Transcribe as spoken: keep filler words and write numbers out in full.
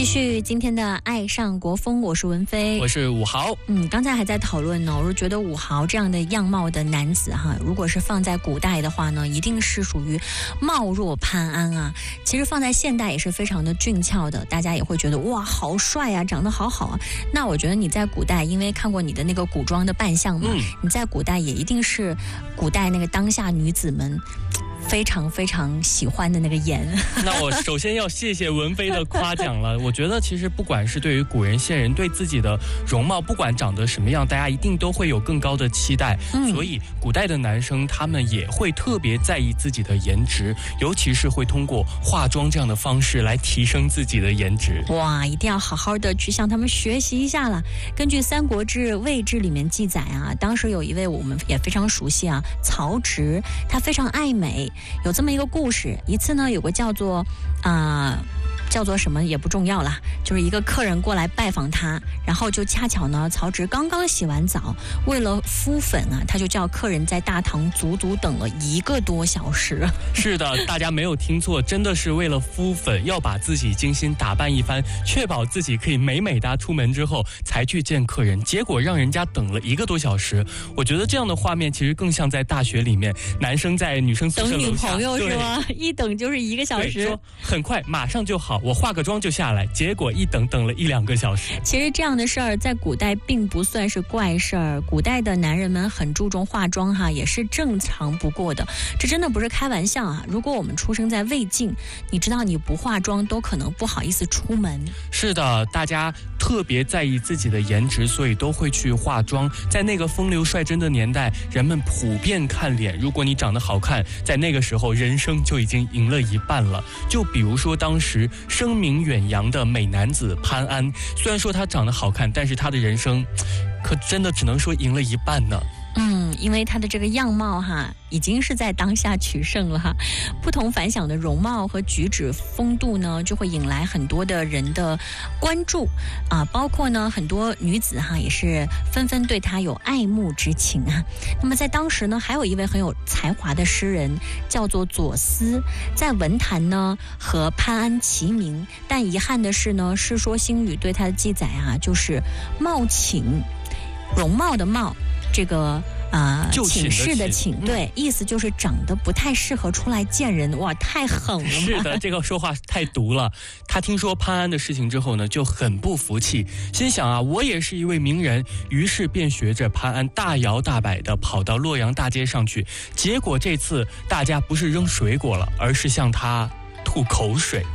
续今天的爱上国风，我是文飞， 我是武豪。 嗯，刚才还在讨论呢，我是觉得武豪这样的样貌的男子哈，如果是放在古代的话呢，一定是属于貌若潘安啊。其实放在现代也是非常的俊俏的，大家也会觉得哇，好帅啊，长得好好啊。那我觉得你在古代，因为看过你的那个古装的扮相嘛，嗯、你在古代也一定是古代那个当下女子们非常非常喜欢的那个颜。 那我首先要谢谢文飞的夸奖了。我觉得其实不管是对于古人现人对自己的容貌，不管长得什么样，大家一定都会有更高的期待、嗯、所以古代的男生他们也会特别在意自己的颜值，尤其是会通过化妆这样的方式来提升自己的颜值。 哇，一定要好好的去向他们学习一下了。根据《三国志·魏志》里面记载啊，当时有一位我们也非常熟悉啊，曹植，他非常爱美。有这么一个故事，一次呢，有个叫做啊、呃、叫做什么也不重要了，就是一个客人过来拜访他，然后就恰巧呢，曹植刚刚洗完澡，为了敷粉啊，他就叫客人在大堂足足等了一个多小时。 是的，大家没有听错，真的是为了敷粉，要把自己精心打扮一番，确保自己可以美美哒出门之后才去见客人，结果让人家等了一个多小时。我觉得这样的画面其实更像在大学里面，男生在女生宿舍楼下等女朋友是吗？一等就是一个小时， 说很快马上就好，我化个妆就下来，结果一等等了一两个小时。 其实这样的事儿在古代并不算是怪事儿，古代的男人们很注重化妆哈，也是正常不过的，这真的不是开玩笑啊。如果我们出生在魏晋，你知道你不化妆都可能不好意思出门。 是的，大家特别在意自己的颜值，所以都会去化妆。在那个风流率真的年代，人们普遍看脸，如果你长得好看，在那个时候人生就已经赢了一半了。就比如说当时声名远扬的美男子潘安，虽然说他长得好看，但是他的人生可真的只能说赢了一半呢。 嗯，因为他的这个样貌哈，已经是在当下取胜了哈。不同凡响的容貌和举止风度呢，就会引来很多的人的关注啊，包括呢很多女子哈也是纷纷对他有爱慕之情啊。那么在当时呢，还有一位很有才华的诗人叫做左思，在文坛呢和潘安齐名，但遗憾的是呢，《世说新语》对他的记载啊，就是貌寝，容貌的貌。这个呃，寝室的寝，对，意思就是长得不太适合出来见人。哇，太狠了！ 是的，这个说话太毒了。他听说潘安的事情之后呢，就很不服气，心想啊，我也是一位名人，于是便学着潘安大摇大摆地跑到洛阳大街上去。结果这次大家不是扔水果了，而是向他吐口水。